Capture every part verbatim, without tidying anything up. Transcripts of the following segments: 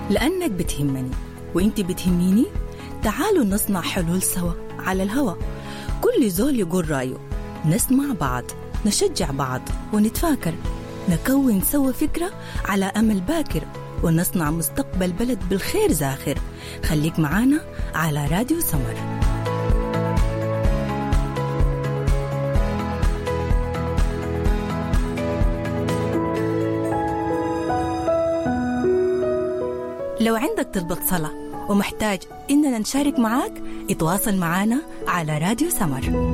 لأنك بتهمني وإنت بتهميني. تعالوا نصنع حلول سوا على الهوا، كل زول يقول رأيه، نسمع بعض، نشجع بعض ونتفاكر، نكون سوا فكرة على أمل باكر، ونصنع مستقبل بلد بالخير زاخر. خليك معانا على راديو سمر. لو عندك طلبة صلاة ومحتاج إننا نشارك معاك، اتواصل معانا على راديو سمر.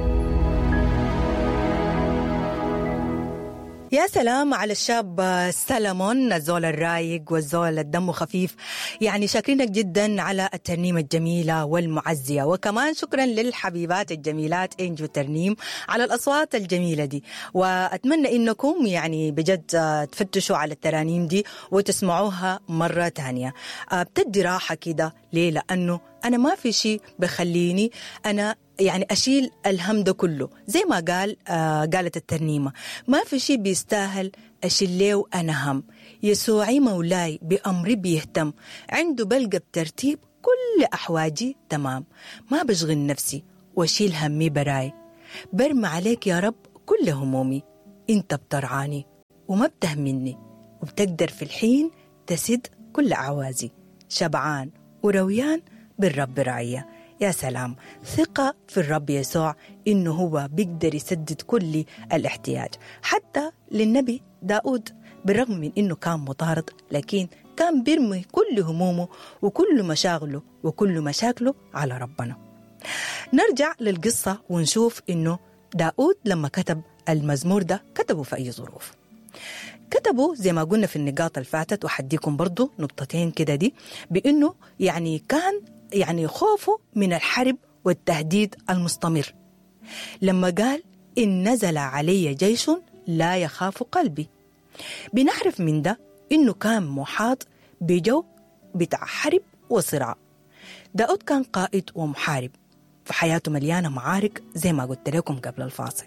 يا سلام على الشاب سلمون، الزول الرايق والزول الدم خفيف. يعني شاكرينك جدا على الترنيمة الجميلة والمعزية، وكمان شكرا للحبيبات الجميلات إنجو ترنيم على الأصوات الجميلة دي. وأتمنى إنكم يعني بجد تفتشوا على الترانيم دي وتسمعوها مرة تانية. بتدي راحة كده. ليه؟ لأنه أنا ما في شيء بخليني أنا يعني أشيل الهم ده كله. زي ما قال آه قالت الترنيمة، ما في شيء بيستاهل أشيل ليه أنا هم. يسوعي مولاي بأمري بيهتم، عنده بلقى بترتيب كل أحواجي تمام. ما بشغل نفسي وأشيل همي براي، برمى عليك يا رب كل همومي. أنت بترعاني وما بتهمني، وبتقدر في الحين تسد كل أعوازي. شبعان ورويان بالرب رعية. يا سلام، ثقة في الرب يسوع إنه هو بيقدر يسدد كل الاحتياج. حتى للنبي داود بالرغم من إنه كان مطارد، لكن كان بيرمي كل همومه وكل مشاغله وكل مشاكله على ربنا. نرجع للقصة ونشوف إنه داود لما كتب المزمور ده كتبه في أي ظروف. كتبوا زي ما قلنا في النقاط الفاتت، وحديكم برضو نقطتين كده دي، بأنه يعني كان يعني خوفه من الحرب والتهديد المستمر. لما قال إن نزل علي جيش لا يخاف قلبي، بنعرف من ده إنه كان محاط بجو بتاع حرب وصراع. داود كان قائد ومحارب، فحياته مليانة معارك زي ما قلت لكم قبل الفاصل.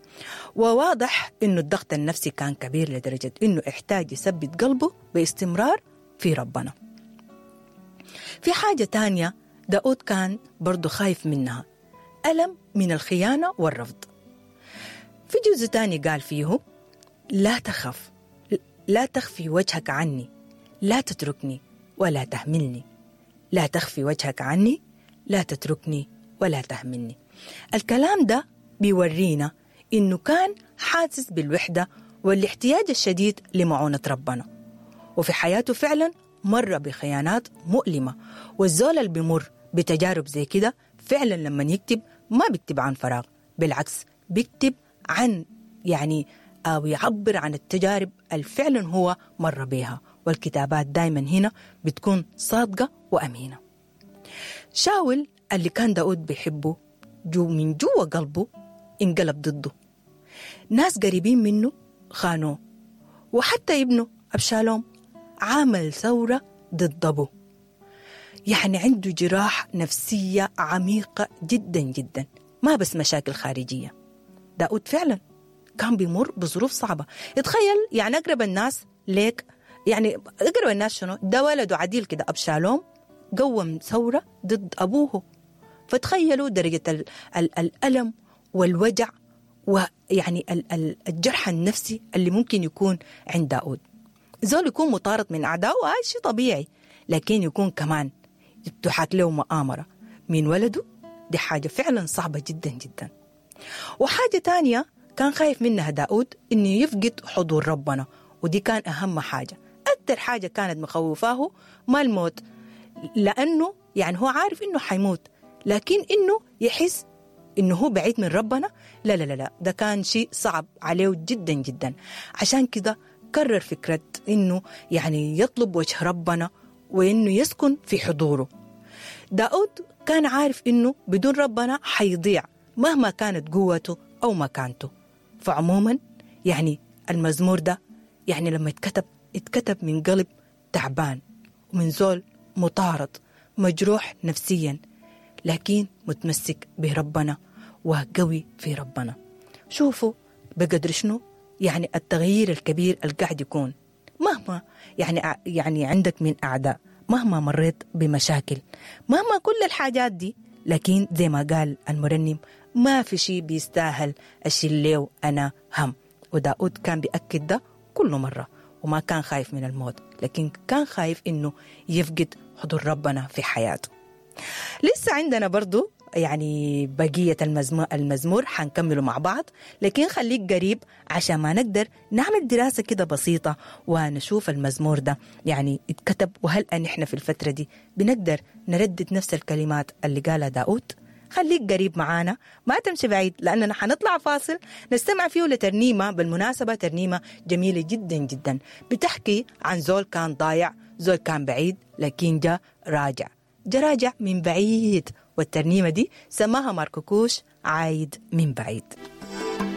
وواضح إنه الضغط النفسي كان كبير لدرجة إنه احتاج يثبت قلبه باستمرار في ربنا. في حاجة تانية داود كان برضو خايف منها، ألم من الخيانة والرفض. في جزء تاني قال فيه: لا تخف، لا تخفي وجهك عني، لا تتركني ولا تهملني. لا تخفي وجهك عني، لا تتركني ولا تهملني. الكلام ده بيورينا إنه كان حاسس بالوحدة والاحتياج الشديد لمعونة ربنا، وفي حياته فعلا مر بخيانات مؤلمة. والزول اللي بيمر بتجارب زي كده فعلا لما يكتب ما بيكتب عن فراغ، بالعكس بيكتب عن يعني أو يعبر عن التجارب اللي فعلا هو مر بيها. والكتابات دايما هنا بتكون صادقة وأمينة. شاول اللي كان داود بيحبه جو من جوا قلبه انقلب ضده. ناس قريبين منه خانوه، وحتى ابنه أبشالوم عامل ثورة ضد أبوه. يعني عنده جراح نفسية عميقة جدا جدا، ما بس مشاكل خارجية. داود فعلا كان بيمر بظروف صعبة. يتخيل يعني أقرب الناس ليك، يعني أقرب الناس شنو؟ ده ولده عديل كده أبشالوم قوم ثورة ضد أبوه. فتخيلوا درجة ال ال الألم والوجع ويعني ال ال الجرح النفسي اللي ممكن يكون عند داود. زول يكون مطارد من أعدائه هذا شيء طبيعي، لكن يكون كمان تحاك له مؤامرة من ولده، دي حاجة فعلا صعبة جدا جدا. وحاجة تانية كان خايف منها داود إنه يفقد حضور ربنا، ودي كان أهم حاجة. أكتر حاجة كانت مخوفاه ما الموت، لأنه يعني هو عارف إنه حيموت، لكن إنه يحس إنه هو بعيد من ربنا لا لا لا ده كان شيء صعب عليه جدا جدا. عشان كده كرر فكرة إنه يعني يطلب وجه ربنا وإنه يسكن في حضوره. داود كان عارف إنه بدون ربنا حيضيع مهما كانت قوته أو مكانته. فعموما يعني المزمور ده يعني لما اتكتب اتكتب من قلب تعبان ومن زول مطارد مجروح نفسيا، لكن متمسك بربنا وقوي في ربنا. شوفوا بقدر شنو يعني التغيير الكبير اللي قاعد يكون مهما مهما يعني يعني عندك من أعداء، مهما مريت بمشاكل، مهما كل الحاجات دي، لكن زي ما قال المرنم ما في شيء بيستاهل أشيل أنا هم. وداود كان بيأكد ده كل مرة، وما كان خايف من الموت، لكن كان خايف إنه يفقد حضور ربنا في حياته. لسه عندنا برضو يعني بقية المزمور حنكمله مع بعض، لكن خليك قريب عشان ما نقدر نعمل دراسة كده بسيطة ونشوف المزمور ده يعني اتكتب، وهل أن احنا في الفترة دي بنقدر نردد نفس الكلمات اللي قالها داود. خليك قريب معانا، ما تمشي بعيد، لأننا حنطلع فاصل نستمع فيه لترنيمة، بالمناسبة ترنيمة جميلة جدا جدا بتحكي عن زول كان ضايع، زول كان بعيد لكن جا راجع، جا راجع من بعيد. والترنيمة دي سماها ماركو كوش عايد من بعيد.